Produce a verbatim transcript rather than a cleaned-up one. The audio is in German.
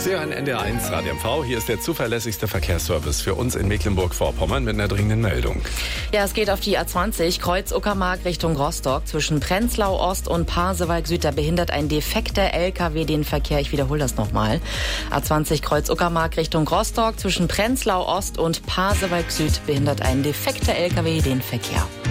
Sie hören N D R eins Radio M V. Hier ist der zuverlässigste Verkehrsservice für uns in Mecklenburg-Vorpommern mit einer dringenden Meldung. Ja, es geht auf die A zwanzig, Kreuz Uckermark Richtung Rostock. Zwischen Prenzlau Ost und Pasewalk Süd, da behindert ein defekter L K W den Verkehr. Ich wiederhole das nochmal. A zwanzig, Kreuz Uckermark Richtung Rostock. Zwischen Prenzlau Ost und Pasewalk Süd behindert ein defekter L K W den Verkehr.